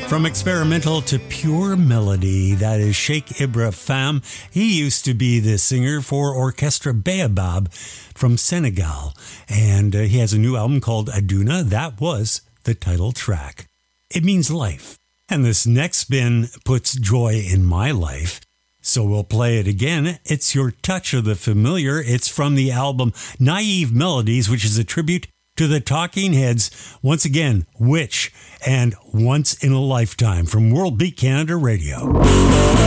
From experimental to pure melody, that is Sheikh Ibra Fam. He used to be the singer for Orchestra Baobab from Senegal, and he has a new album called Aduna. That was the title track. It means life. And this next spin puts joy in my life. So we'll play it again. It's Your Touch of the Familiar. It's from the album Naive Melodies, which is a tribute to the Talking Heads. Once again, Which and Once in a Lifetime from World Beat Canada Radio.